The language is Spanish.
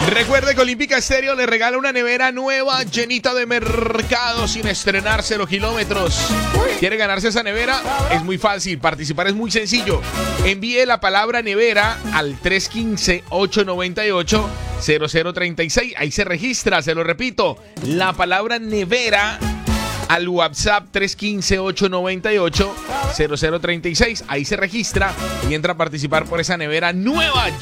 Recuerde que Olímpica Estéreo le regala una nevera nueva, llenita de mercado, sin estrenar 0 kilómetros. ¿Quiere ganarse esa nevera? Es muy fácil, participar es muy sencillo. Envíe la palabra nevera al 315-898-0036. Ahí se registra, se lo repito, la palabra nevera al WhatsApp 315-898-0036. Ahí se registra y entra a participar por esa nevera nueva,